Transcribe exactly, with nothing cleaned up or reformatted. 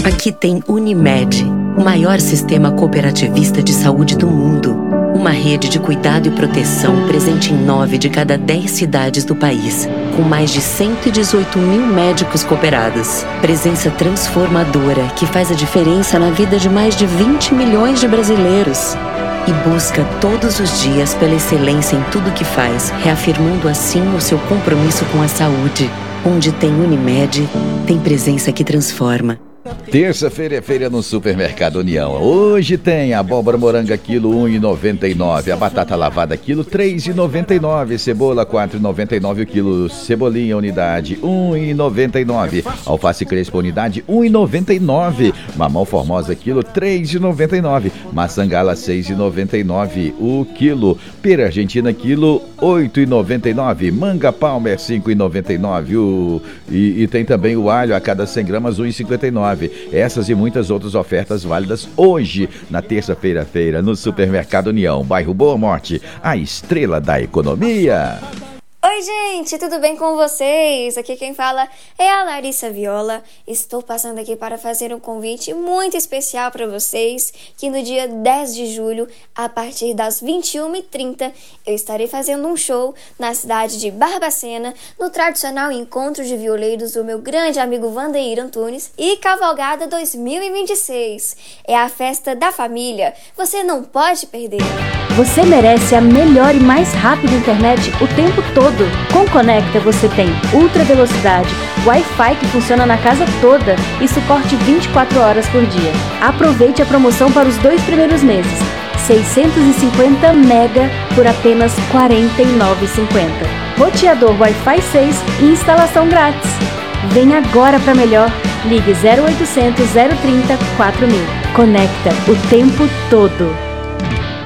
Aqui tem Unimed, o maior sistema cooperativista de saúde do mundo. Uma rede de cuidado e proteção presente em nove de cada dez cidades do país, com mais de cento e dezoito mil médicos cooperados. Presença transformadora que faz a diferença na vida de mais de vinte milhões de brasileiros. E busca todos os dias pela excelência em tudo que faz, reafirmando assim o seu compromisso com a saúde. Onde tem Unimed, tem presença que transforma. Terça-feira é feira no Supermercado União. Hoje tem abóbora moranga quilo um real e noventa e nove centavos, a batata lavada quilo três reais e noventa e nove centavos, cebola quatro reais e noventa e nove centavos o quilo, cebolinha unidade um real e noventa e nove centavos, alface crespa unidade um real e noventa e nove centavos, mamão formosa quilo três reais e noventa e nove centavos, maçã gala seis reais e noventa e nove centavos o quilo, pera argentina quilo oito reais e noventa e nove centavos, manga palmer cinco reais e noventa e nove centavos o, e, e tem também o alho a cada cem gramas um real e cinquenta e nove centavos. Essas e muitas outras ofertas válidas hoje, na terça-feira-feira, no Supermercado União, bairro Boa Morte, a estrela da economia. Oi, gente, tudo bem com vocês? Aqui quem fala é a Larissa Viola. Estou passando aqui para fazer um convite muito especial para vocês, que no dia dez de julho, a partir das vinte e uma e trinta, eu estarei fazendo um show na cidade de Barbacena, no tradicional encontro de violeiros do meu grande amigo Vandeir Antunes e Cavalgada dois mil e vinte e seis. É a festa da família, você não pode perder. Você merece a melhor e mais rápida internet o tempo todo. Com Conecta você tem ultra velocidade, Wi-Fi que funciona na casa toda e suporte vinte e quatro horas por dia. Aproveite a promoção para os dois primeiros meses. seiscentos e cinquenta mega por apenas quarenta e nove reais e cinquenta centavos. Roteador Wi-Fi seis e instalação grátis. Vem agora para melhor. Ligue zero oitocentos, zero trinta, quatro mil. Conecta o tempo todo.